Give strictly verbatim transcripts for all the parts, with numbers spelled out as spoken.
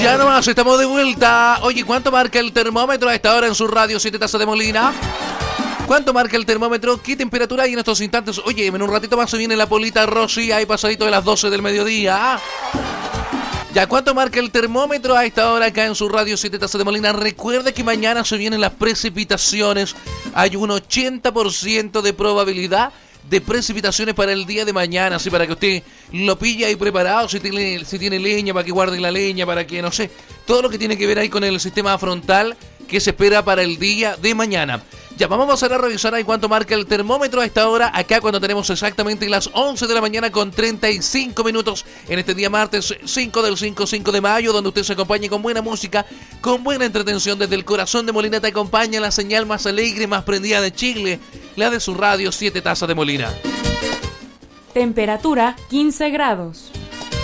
Ya nomás, estamos de vuelta. Oye, ¿cuánto marca el termómetro a esta hora en su radio siete Tazas de Molina? ¿Cuánto marca el termómetro? ¿Qué temperatura hay en estos instantes? Oye, en un ratito más se viene la Polita Rossi, ahí pasadito de las doce del mediodía. Ya, ¿cuánto marca el termómetro a esta hora acá en su radio siete Tazas de Molina? Recuerde que mañana se vienen las precipitaciones. Hay un ochenta por ciento de probabilidad de precipitaciones para el día de mañana, así para que usted lo pille ahí preparado, si tiene, si tiene leña, para que guarde la leña, para que, no sé, todo lo que tiene que ver ahí con el sistema frontal que se espera para el día de mañana. Ya, vamos a pasar a revisar ahí cuánto marca el termómetro a esta hora, acá cuando tenemos exactamente las once de la mañana con treinta y cinco minutos, en este día martes cinco del cinco, cinco de mayo, donde usted se acompañe con buena música, con buena entretención. Desde el corazón de Molina te acompaña la señal más alegre, más prendida de Chile, la de su radio siete Tazas de Molina. Temperatura quince grados.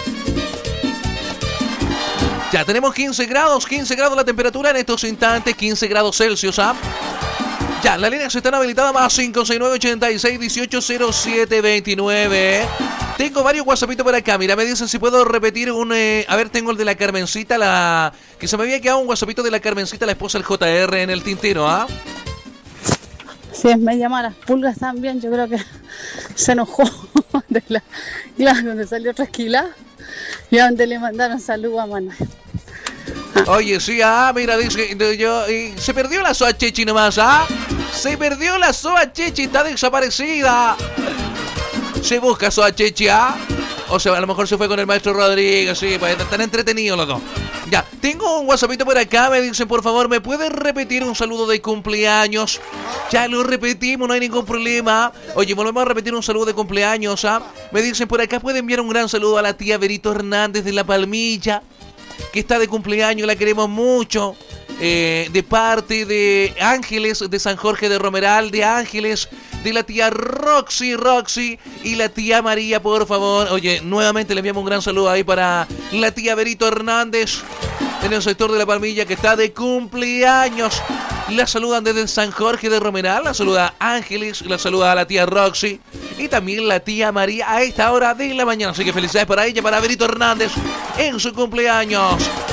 Ya tenemos quince grados, quince grados la temperatura en estos instantes, quince grados Celsius, ¿ah? Ya, las líneas están habilitadas más cinco seis nueve, ochenta y seis, dieciocho, cero siete veintinueve. Tengo varios whatsappitos por acá. Mira, me dicen si puedo repetir un... Eh, a ver, tengo el de la Carmencita, la... Que se me había quedado un whatsappito de la Carmencita, la esposa del J R en el tintero, ¿ah? Sí, me llama a las pulgas también, yo creo que se enojó de la claro, donde salió trasquilada y a donde le mandaron saludos a Manuel. Oye, sí, ah, mira, dice, yo, y se perdió la Soa Chechi nomás, ¿ah? Se perdió la Soa Chechi, está desaparecida. Se busca Soa Chechi, ¿ah? O sea, a lo mejor se fue con el maestro Rodríguez, sí, pues están entretenidos los dos. Ya, tengo un whatsappito por acá, me dicen, por favor, ¿me puedes repetir un saludo de cumpleaños? Ya lo repetimos, no hay ningún problema. Oye, volvemos a repetir un saludo de cumpleaños, ¿ah? Me dicen por acá, ¿puede enviar un gran saludo a la tía Berito Hernández de La Palmilla, que está de cumpleaños, la queremos mucho, eh, de parte de Ángeles de San Jorge de Romeral, de Ángeles, de la tía Roxy, Roxy y la tía María, por favor. Oye, nuevamente le enviamos un gran saludo ahí para la tía Berito Hernández en el sector de La Palmilla, que está de cumpleaños. La saludan desde San Jorge de Romeral, la saluda Ángeles, la saluda a la tía Roxy y también la tía María a esta hora de la mañana. Así que felicidades para ella, para Berito Hernández en su cumpleaños.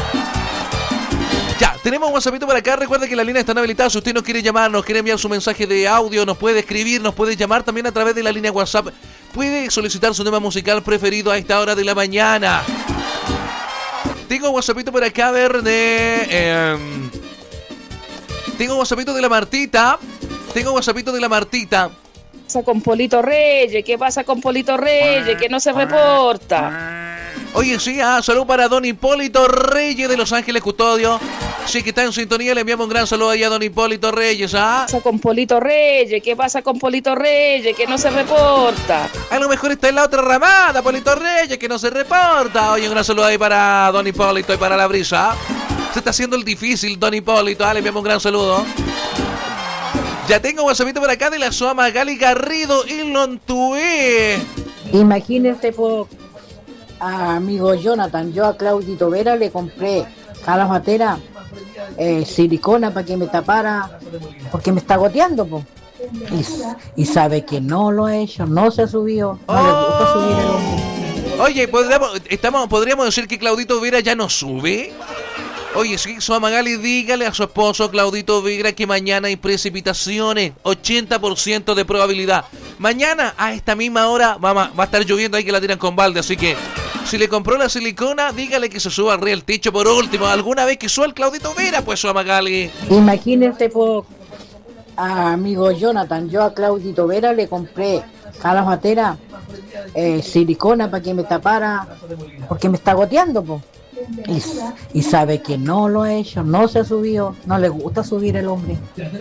Ya, tenemos un WhatsAppito por acá. Recuerda que las líneas están habilitadas. Si usted nos quiere llamar, nos quiere enviar su mensaje de audio, nos puede escribir, nos puede llamar también a través de la línea WhatsApp. Puede solicitar su tema musical preferido a esta hora de la mañana. Tengo un WhatsAppito por acá, a ver, de... Eh, tengo un WhatsAppito de la Martita. Tengo un WhatsAppito de la Martita. ¿Qué pasa con Polito Reyes? ¿Qué pasa con Polito Reyes? Que no se reporta. Oye, sí, ah, salud para don Hipólito Reyes de Los Ángeles Custodio. Sí, que está en sintonía, le enviamos un gran saludo ahí a don Hipólito Reyes, ¿ah? ¿Qué pasa con Polito Reyes? ¿Qué pasa con Polito Reyes? Que no se reporta. A lo mejor está en la otra ramada, Polito Reyes, que no se reporta. Oye, un gran saludo ahí para don Hipólito y para la brisa. Se está haciendo el difícil, don Hipólito, ¿ah? Le enviamos un gran saludo. Ya tengo un WhatsAppito por acá de la Soa Magali Garrido y Lontué. Imagínese, por amigo Jonathan, yo a Claudito Vera le compré a la matera eh, silicona para que me tapara, porque me está goteando, po. Y, y sabe que no lo ha hecho, no se ha subido, no oh. le gusta subir el hombro. Oye, ¿podríamos, estamos, ¿podríamos decir que Claudito Vera ya no sube? Oye, sí, Soa Magali, dígale a su esposo Claudito Vera que mañana hay precipitaciones, ochenta por ciento de probabilidad. Mañana a esta misma hora va, va a estar lloviendo ahí, que la tiran con balde, así que si le compró la silicona, dígale que se suba arriba el techo por último. Alguna vez que suba el Claudito Vera, pues Soa Magali. Imagínese, por amigo Jonathan, yo a Claudito Vera le compré a la matera eh, silicona para que me tapara, porque me está goteando, po. Y, y sabe que no lo ha hecho, no se ha subido, no le gusta subir el hombre.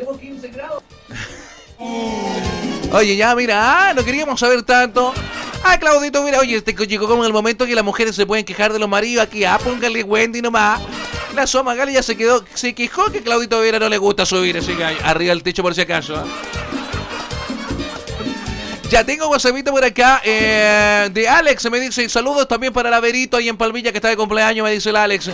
Oye, ya, mira, ah, no queríamos saber tanto. Ah, Claudito, mira, oye, este llegó como en el momento que las mujeres se pueden quejar de los maridos. Aquí, ah, póngale Wendy nomás. La Soa Magali ya se quedó, se quejó que Claudito Vera no le gusta subir, así que arriba del techo por si acaso, ¿eh? Ya tengo un WhatsAppito por acá eh, de Alex, me dice, saludos también para la Verito ahí en Palmilla que está de cumpleaños, me dice el Alex.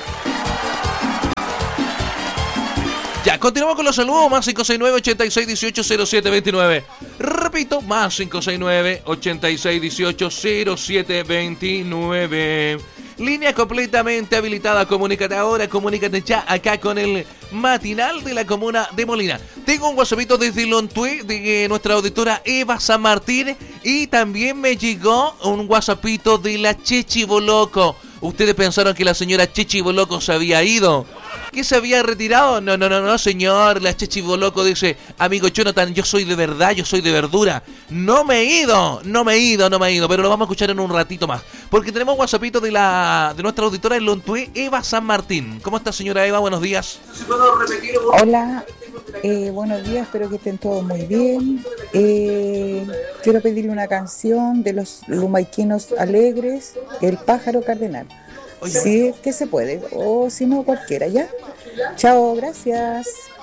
Ya, continuamos con los saludos, más cinco seis nueve, ochenta y seis, dieciocho, cero siete veintinueve. Repito, más cinco seis nueve, ochenta y seis, dieciocho, cero siete veintinueve. Línea completamente habilitada. Comunícate ahora, comunícate ya acá con el matinal de la comuna de Molina. Tengo un WhatsAppito desde Lontué de nuestra auditora Eva San Martín y también me llegó un WhatsAppito de la Chechi Boloco. ¿Ustedes pensaron que la señora Chechi Boloco se había ido? ¿Que se había retirado? No, no, no, no, señor. La Chechi Boloco dice: amigo Jonathan, yo soy de verdad, yo soy de verdura. No me he ido, no me he ido, no me he ido. Pero lo vamos a escuchar en un ratito más. Porque tenemos un WhatsAppito de la de nuestra auditora en Lontué, Eva San Martín. ¿Cómo está, señora Eva? Buenos días. Hola, eh, buenos días, espero que estén todos muy bien. Eh, quiero pedirle una canción de los Lumaiquinos Alegres, El Pájaro Cardenal. Oye. Si es que se puede, o si no, cualquiera, ¿ya? Chao, gracias.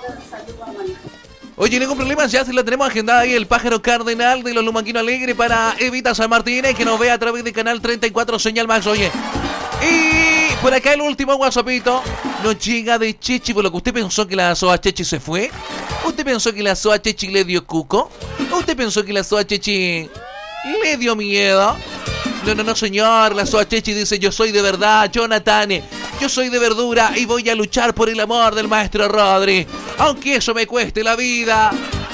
Oye, ningún problema, ya se la tenemos agendada ahí, El Pájaro Cardenal de los Lumanquinos Alegre para Evita San Martínez, que nos ve a través de Canal treinta y cuatro Señal Max, oye. Y por acá el último WhatsAppito nos llega de Chechi, por lo que usted pensó que la Soa Chechi se fue. ¿Usted pensó que la Soa Chechi le dio cuco? ¿Usted pensó que la Soa Chechi le dio miedo? No, no, no, señor. La Soa Chechi dice: yo soy de verdad, Jonathan. Yo soy de verdura y voy a luchar por el amor del maestro Rodri, aunque eso me cueste la vida.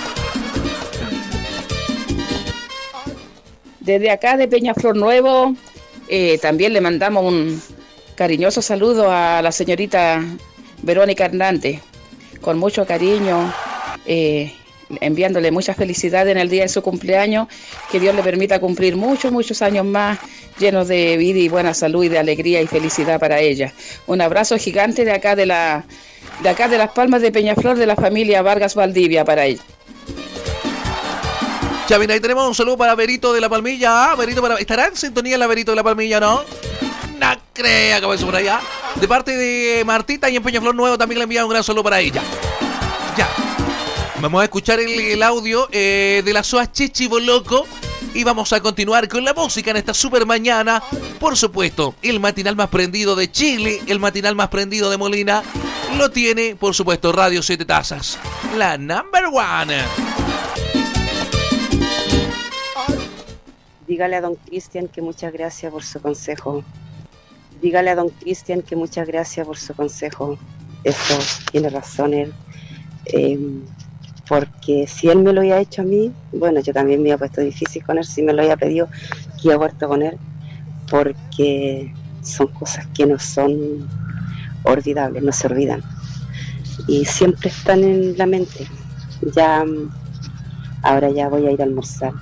Desde acá de Peñaflor Nuevo, eh, también le mandamos un cariñoso saludo a la señorita Verónica Hernández, con mucho cariño, eh, enviándole muchas felicidades en el día de su cumpleaños, que Dios le permita cumplir muchos, muchos años más, llenos de vida y buena salud y de alegría y felicidad para ella. Un abrazo gigante de acá de la de acá de Las Palmas de Peñaflor, de la familia Vargas Valdivia para ella. Ya, mira, ahí tenemos un saludo para Berito de la Palmilla. Berito para... ¿Estará en sintonía la Berito de la Palmilla, no? No crea que va eso por allá. De parte de Martita y en Peñaflor Nuevo también le envía un gran saludo para ella. Ya. Vamos a escuchar el, el audio eh, de la Soa Chechi Boloco y vamos a continuar con la música en esta super mañana. Por supuesto, el matinal más prendido de Chile, el matinal más prendido de Molina, lo tiene, por supuesto, Radio Siete Tazas, la number one. Dígale a don Cristian que muchas gracias por su consejo. Dígale a don Cristian que muchas gracias por su consejo. Eso tiene razón él. Eh, porque si él me lo había hecho a mí, bueno, yo también me había puesto difícil con él, si me lo había pedido, que había vuelto con él, porque son cosas que no son olvidables, no se olvidan, y siempre están en la mente. Ya, ahora ya voy a ir a almorzar,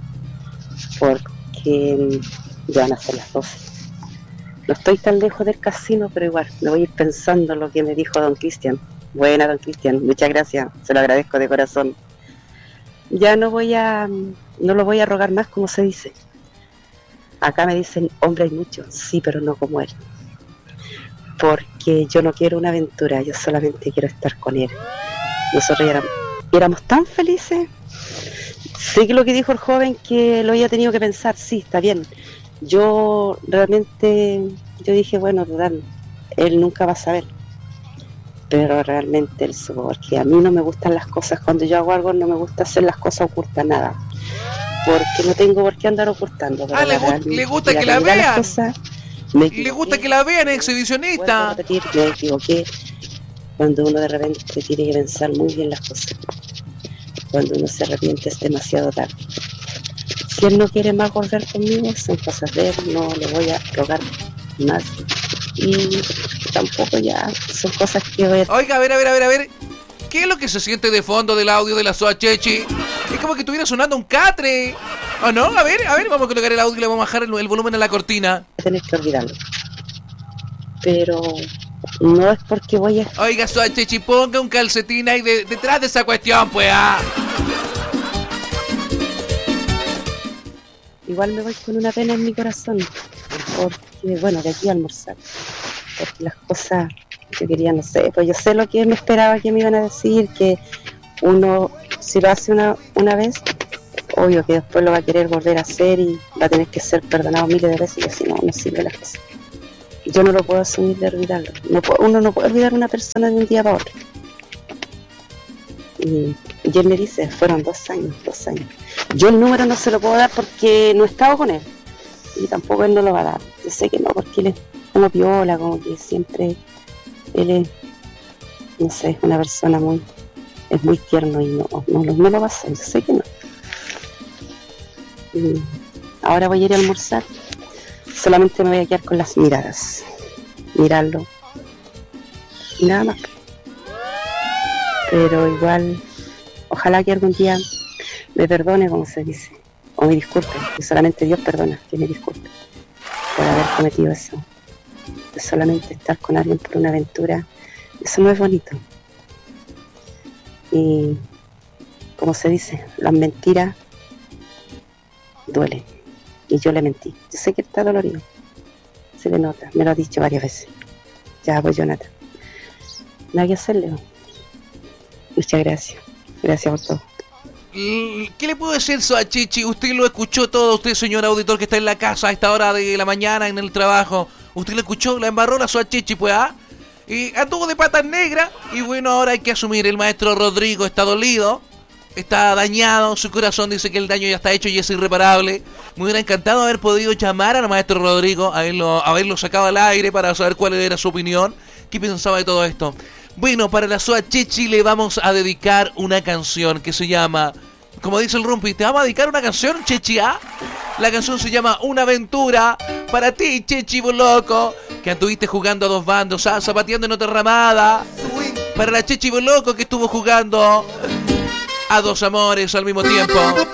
porque ya van a ser las doce. No estoy tan lejos del casino, pero igual, me voy a ir pensando lo que me dijo don Cristian. Buena, don Cristian, muchas gracias, se lo agradezco de corazón. Ya no voy a, no lo voy a rogar más, como se dice. Acá me dicen, hombre hay muchos, sí, pero no como él. Porque yo no quiero una aventura, yo solamente quiero estar con él. Nosotros éramos, éramos tan felices. Sé que lo que dijo el joven, que lo había tenido que pensar, sí, está bien. Yo realmente, yo dije, bueno, total, él nunca va a saber. Pero realmente él supo, porque a mí no me gustan las cosas, cuando yo hago algo no me gusta hacer las cosas ocultas, nada, porque no tengo por qué andar ocultando. Ah, le, gu le gusta que la vean, cosas, le gusta que la vean, exhibicionista. Repetir, me equivoqué, cuando uno de repente tiene que pensar muy bien las cosas, cuando uno se arrepiente es demasiado tarde. Si él no quiere más volver conmigo, son cosas de él, no le voy a rogar más. Y tampoco ya son cosas que voy a... Oiga, a ver, a ver, a ver, a ver. ¿Qué es lo que se siente de fondo del audio de la Soa Chechi? Es como que estuviera sonando un catre. ¿O no? A ver, a ver, vamos a colocar el audio y le vamos a bajar el, el volumen a la cortina. Tenés que olvidarlo. Pero no es porque voy a... Oiga, Soa Chechi, ponga un calcetín ahí de, detrás de esa cuestión, pues, ah. Igual me voy con una pena en mi corazón. Porque, bueno, de aquí a almorzar. Porque las cosas que quería, no sé, pues yo sé lo que me esperaba que me iban a decir, que uno, si lo hace una, una vez, obvio que después lo va a querer volver a hacer y va a tener que ser perdonado miles de veces, y así no, no sirve las cosas. Yo no lo puedo asumir de olvidarlo. No puedo, uno no puede olvidar a una persona de un día para otro. Y, y él me dice, fueron dos años, dos años. Yo el número no se lo puedo dar porque no he estado con él. Y tampoco él no lo va a dar. Yo sé que no, porque él es como piola, como que siempre él es, no sé, es una persona muy, es muy tierno y no, no, no, no lo va a hacer, yo sé que no. Y ahora voy a ir a almorzar, solamente me voy a quedar con las miradas, mirarlo y nada más. Pero igual, ojalá que algún día me perdone, como se dice, o me disculpe, que solamente Dios perdona, que me disculpe por haber cometido eso. De solamente estar con alguien por una aventura, eso no es bonito. Y como se dice, las mentiras duelen. Y yo le mentí. Yo sé que está dolorido. Se le nota, me lo ha dicho varias veces. Ya, pues Jonathan. Nada que hacerle. Muchas gracias. Gracias por todo. ¿Qué le puedo decir eso a Chichi? Usted lo escuchó todo, usted, señor auditor que está en la casa a esta hora de la mañana en el trabajo. Usted lo escuchó, la embarró la soa Chichi, pues, ¿ah? Y anduvo de patas negras. Y bueno, ahora hay que asumir. El maestro Rodrigo está dolido, está dañado. Su corazón dice que el daño ya está hecho y es irreparable. Me hubiera encantado haber podido llamar al maestro Rodrigo, haberlo, haberlo sacado al aire para saber cuál era su opinión, qué pensaba de todo esto. Bueno, para la soa Chichi le vamos a dedicar una canción que se llama, como dice el Rumpi, ¿te vamos a dedicar una canción, Chichi? ¿Ah? La canción se llama Una Aventura. Para ti, Chichi, vos loco, que anduviste jugando a dos bandos, ¿ah? Zapateando en otra ramada. Para la Chichi, vos loco, que estuvo jugando a dos amores al mismo tiempo.